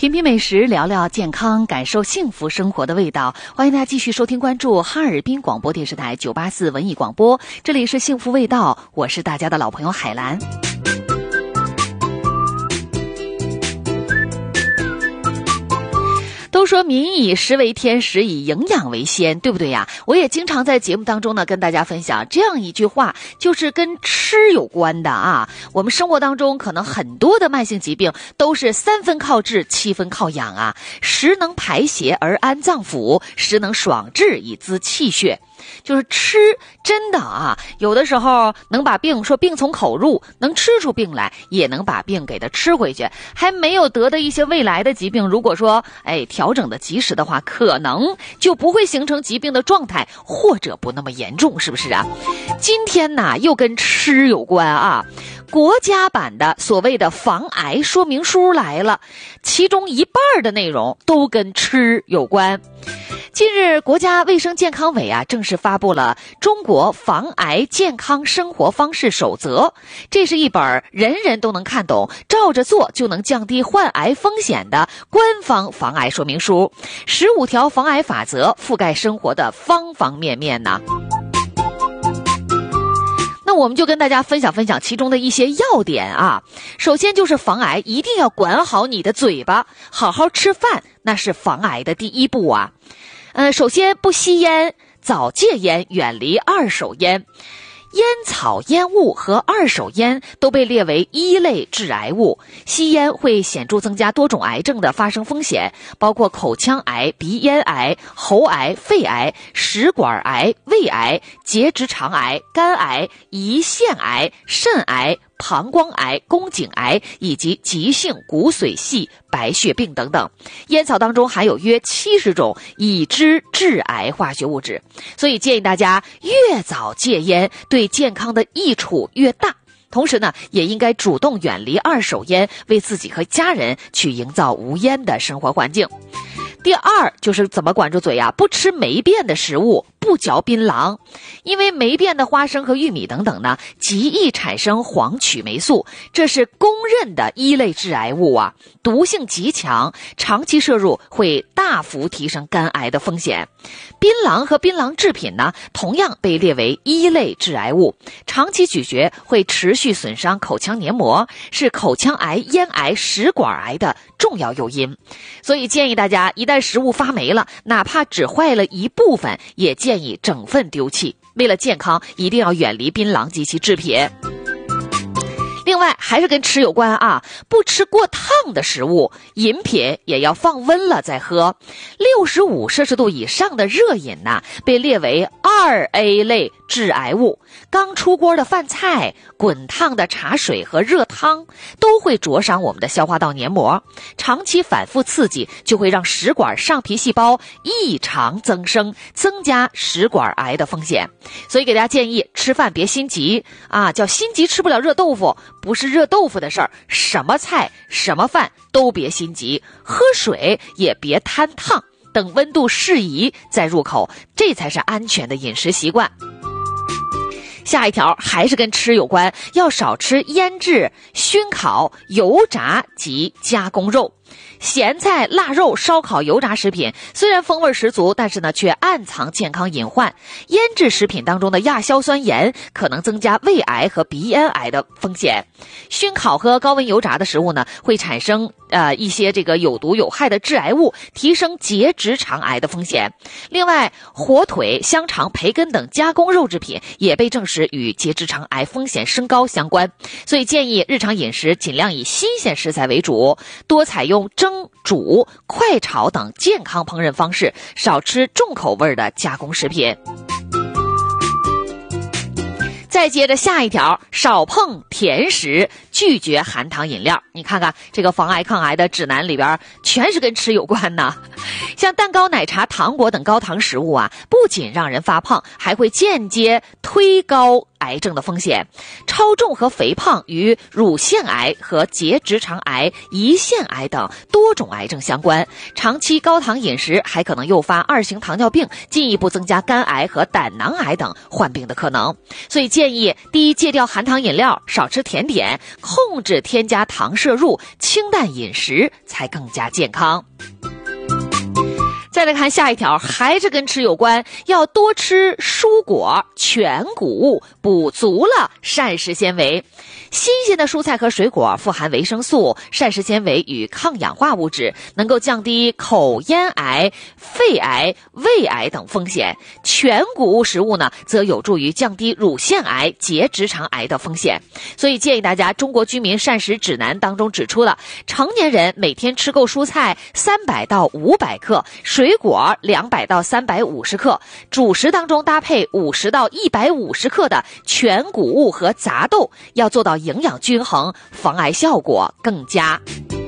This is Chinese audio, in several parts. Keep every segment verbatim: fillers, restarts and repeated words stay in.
品品美食，聊聊健康，感受幸福生活的味道。欢迎大家继续收听关注哈尔滨广播电视台九八四文艺广播，这里是幸福味道，我是大家的老朋友海兰。都说民以食为天，食以营养为先，对不对呀？我也经常在节目当中呢跟大家分享这样一句话，就是跟吃有关的啊。我们生活当中可能很多的慢性疾病都是三分靠治，七分靠养啊。食能排邪而安脏腑，食能爽志以滋气血。就是吃真的啊，有的时候能把病说病从口入，能吃出病来，也能把病给它吃回去。还没有得的一些未来的疾病，如果说哎调整的及时的话，可能就不会形成疾病的状态，或者不那么严重，是不是啊？今天呢又跟吃有关啊。国家版的所谓的防癌说明书来了，其中一半的内容都跟吃有关。近日，国家卫生健康委啊正式发布了《中国防癌健康生活方式守则》，这是一本人人都能看懂、照着做就能降低患癌风险的官方防癌说明书。十五条防癌法则覆盖生活的方方面面呢。那我们就跟大家分享分享其中的一些要点啊。首先就是防癌一定要管好你的嘴巴，好好吃饭，那是防癌的第一步啊。呃，首先不吸烟，早戒烟，远离二手烟。烟草、烟雾和二手烟都被列为一类致癌物，吸烟会显著增加多种癌症的发生风险，包括口腔癌、鼻咽癌、喉癌、肺癌、食管癌、胃癌、结直肠癌、肝癌、胰腺癌、肾癌、膀胱癌、宫颈癌以及急性骨髓系白血病等等。烟草当中含有约七十种已知致癌化学物质，所以建议大家越早戒烟，对健康的益处越大。同时呢，也应该主动远离二手烟，为自己和家人去营造无烟的生活环境。第二就是怎么管住嘴啊，不吃霉变的食物，不嚼槟榔，因为霉变的花生和玉米等等呢，极易产生黄曲霉素，这是公认的一类致癌物啊，毒性极强，长期摄入会大幅提升肝癌的风险。槟榔和槟榔制品呢，同样被列为一类致癌物，长期咀嚼会持续损伤口腔黏膜，是口腔癌、咽癌、食管癌的重要诱因。所以建议大家，一旦食物发霉了，哪怕只坏了一部分，也建议整份丢弃。为了健康，一定要远离槟榔及其制品。另外还是跟吃有关啊，不吃过烫的食物，饮品也要放温了再喝。六十五摄氏度以上的热饮呢、啊，被列为二 A 类致癌物。刚出锅的饭菜、滚烫的茶水和热汤都会灼伤我们的消化道黏膜，长期反复刺激就会让食管上皮细胞异常增生，增加食管癌的风险。所以给大家建议，吃饭别心急啊，叫心急吃不了热豆腐，不是热豆腐的事儿，什么菜什么饭都别心急，喝水也别贪烫，等温度适宜再入口，这才是安全的饮食习惯。下一条还是跟吃有关，要少吃腌制、熏烤、油炸及加工肉。咸菜、腊肉、烧烤、油炸食品虽然风味十足，但是呢却暗藏健康隐患。腌制食品当中的亚硝酸盐可能增加胃癌和鼻咽癌的风险。熏烤和高温油炸的食物呢，会产生呃一些这个有毒有害的致癌物，提升结直肠癌的风险。另外，火腿、香肠、培根等加工肉制品也被证实与结直肠癌风险升高相关。所以建议日常饮食尽量以新鲜食材为主，多采用蒸、煮、快炒等健康烹饪方式，少吃重口味的加工食品。再接着下一条，少碰甜食，拒绝含糖饮料。你看看这个防癌抗癌的指南里边全是跟吃有关呢。像蛋糕、奶茶、糖果等高糖食物啊，不仅让人发胖，还会间接推高癌症的风险。超重和肥胖与乳腺癌和结直肠癌、胰腺癌等多种癌症相关。长期高糖饮食还可能诱发二型糖尿病，进一步增加肝癌和胆囊癌等患病的可能。所以建议第一，戒掉含糖饮料，少吃甜点，控制添加糖摄入，清淡饮食才更加健康。再来看下一条，还是跟吃有关，要多吃蔬果、全谷物，补足了膳食纤维。新鲜的蔬菜和水果富含维生素、膳食纤维与抗氧化物质，能够降低口咽癌、肺癌、胃癌等风险。全谷物食物呢，则有助于降低乳腺癌、结直肠癌的风险。所以建议大家，中国居民膳食指南当中指出了，成年人每天吃够蔬菜三百到五百克，水果两百到三百五十克，主食当中搭配五十到一百五十克的全谷物和杂豆，要做到营养均衡，防癌效果更佳。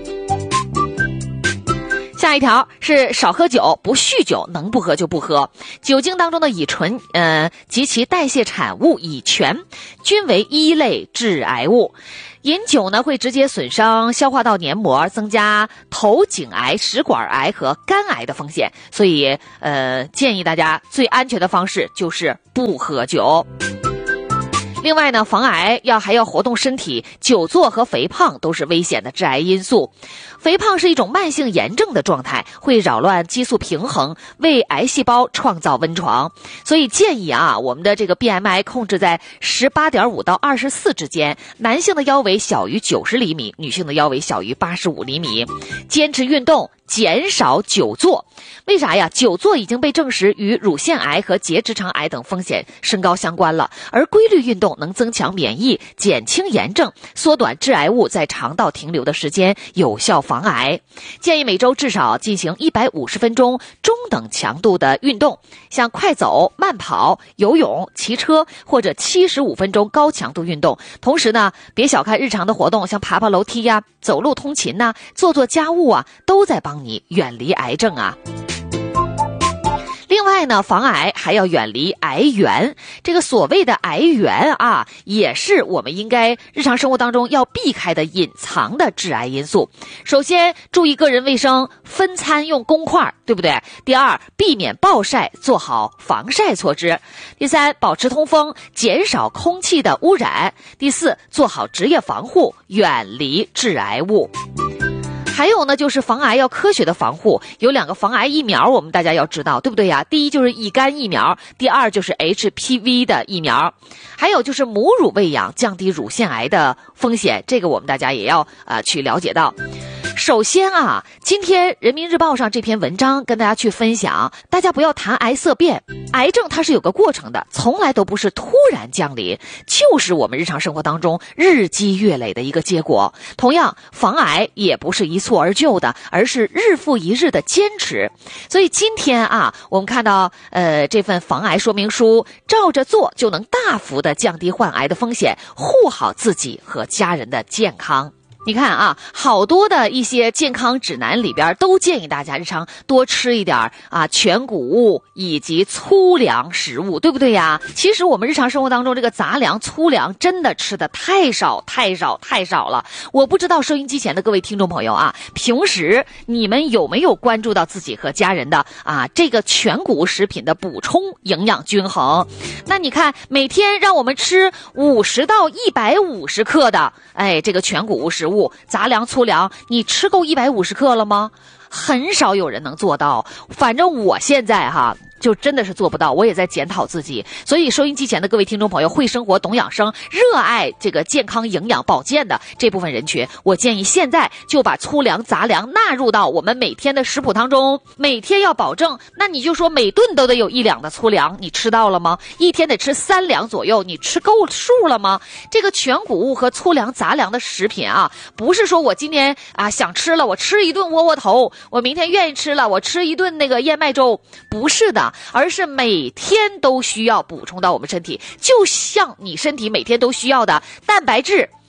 下一条是少喝酒，不酗酒，能不喝就不喝。酒精当中的乙醇呃及其代谢产物乙醛均为一类致癌物。饮酒呢会直接损伤消化道黏膜，增加头颈癌、食管癌和肝癌的风险。所以呃建议大家最安全的方式就是不喝酒。另外呢，防癌要还要活动身体，久坐和肥胖都是危险的致癌因素。肥胖是一种慢性炎症的状态，会扰乱激素平衡，为癌细胞创造温床。所以建议啊，我们的这个 B M I 控制在 十八点五 到二十四之间，男性的腰围小于九十厘米，女性的腰围小于八十五厘米。坚持运动，减少久坐。为啥呀？久坐已经被证实与乳腺癌和结直肠癌等风险升高相关了，而规律运动能增强免疫，减轻炎症，缩短致癌物在肠道停留的时间，有效防癌。建议每周至少进行一百五十分钟中等强度的运动，像快走、慢跑、游泳、骑车，或者七十五分钟高强度运动。同时呢，别小看日常的活动，像爬爬楼梯呀、走路通勤呐、做做家务啊，都在帮你远离癌症啊。另外呢，防癌还要远离癌源。这个所谓的癌源啊，也是我们应该日常生活当中要避开的隐藏的致癌因素。首先，注意个人卫生，分餐用公筷，对不对？第二，避免暴晒，做好防晒措施。第三，保持通风，减少空气的污染。第四，做好职业防护，远离致癌物。还有呢，就是防癌要科学的防护，有两个防癌疫苗，我们大家要知道，对不对呀？第一就是乙肝疫苗，第二就是 H P V 的疫苗，还有就是母乳喂养，降低乳腺癌的风险，这个我们大家也要呃去了解到。首先啊，今天人民日报上这篇文章跟大家去分享，大家不要谈癌色变，癌症它是有个过程的，从来都不是突然降临，就是我们日常生活当中日积月累的一个结果。同样，防癌也不是一蹴而就的，而是日复一日的坚持。所以今天啊，我们看到呃这份防癌说明书，照着做就能大幅的降低患癌的风险，护好自己和家人的健康。你看啊，好多的一些健康指南里边都建议大家日常多吃一点啊全谷物以及粗粮食物，对不对呀？其实我们日常生活当中这个杂粮、粗粮真的吃的太少太少太少了。我不知道收音机前的各位听众朋友啊，平时你们有没有关注到自己和家人的啊这个全谷物食品的补充营养均衡？那你看每天让我们吃五十到一百五十克的哎这个全谷物食物。杂粮、粗粮，你吃够一百五十克了吗？很少有人能做到。反正我现在哈就真的是做不到，我也在检讨自己。所以收音机前的各位听众朋友，会生活懂养生，热爱这个健康营养保健的这部分人群，我建议现在就把粗粮杂粮纳入到我们每天的食谱当中，每天要保证，那你就说每顿都得有一两的粗粮，你吃到了吗？一天得吃三两左右，你吃够数了吗？这个全谷物和粗粮杂粮的食品啊，不是说我今天啊想吃了我吃一顿窝窝头，我明天愿意吃了我吃一顿那个燕麦粥，不是的，而是每天都需要补充到我们身体，就像你身体每天都需要的蛋白质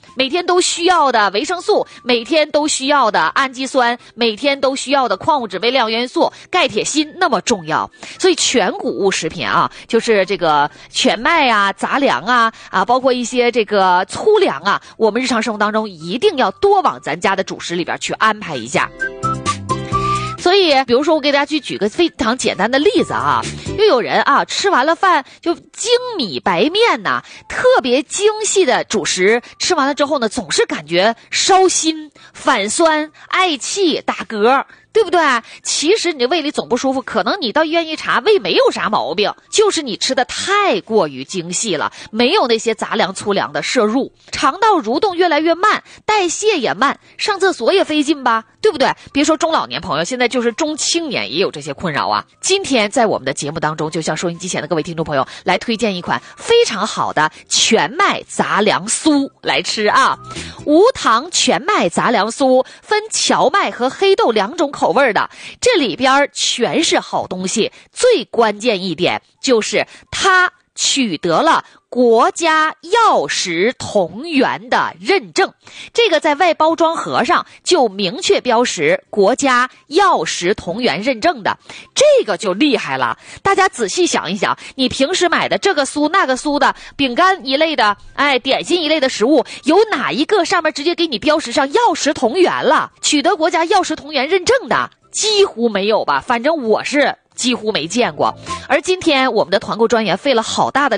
每天都需要的维生素，每天都需要的氨基酸，每天都需要的矿物质、微量元素、钙、铁、锌那么重要。所以全谷物食品啊，就是这个全麦啊、杂粮啊啊，包括一些这个粗粮啊，我们日常生活当中一定要多往咱家的主食里边去安排一下。所以比如说我给大家去举个非常简单的例子啊，又有人啊吃完了饭就精米白面呐、啊，特别精细的主食，吃完了之后呢，总是感觉烧心、反酸、嗳气、打嗝，对不对？其实你的胃里总不舒服，可能你到医院一查，胃没有啥毛病，就是你吃的太过于精细了，没有那些杂粮粗粮的摄入，肠道蠕动越来越慢，代谢也慢，上厕所也费劲吧，对不对？别说中老年朋友，现在就是中青年也有这些困扰啊。今天在我们的节目当中，就向收音机前的各位听众朋友来推荐一款非常好的全麦杂粮酥来吃啊。无糖全麦杂粮酥分荞麦和黑豆两种口味的，这里边全是好东西，最关键一点就是它取得了国家药食同源的认证，这个在外包装盒上就明确标识国家药食同源认证的，这个就厉害了。大家仔细想一想，你平时买的这个酥那个酥的饼干一类的，哎，点心一类的食物，有哪一个上面直接给你标识上药食同源了？取得国家药食同源认证的几乎没有吧，反正我是几乎没见过。而今天我们的团购专员费了好大的